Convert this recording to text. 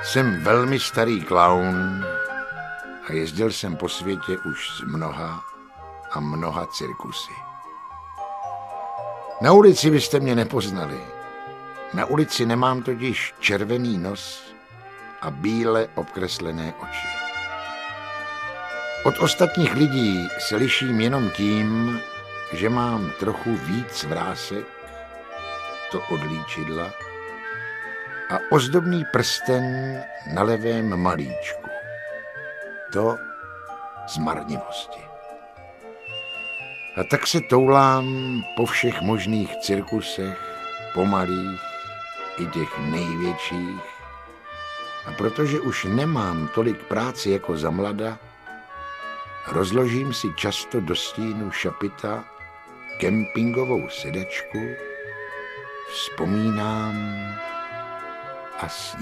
Jsem velmi starý klaun a jezdil jsem po světě už s mnoha a mnoha cirkusy. Na ulici byste mě nepoznali. Na ulici nemám totiž červený nos a bíle obkreslené oči. Od ostatních lidí se liším jenom tím, že mám trochu víc vrásek, to od líčidla, a ozdobný prsten na levém malíčku, to z marnivosti. A tak se toulám po všech možných cirkusech, pomalých i těch největších, a protože už nemám tolik práce jako za mlada, rozložím si často do stínu šapita kempingovou sedačku, vzpomínám a sním.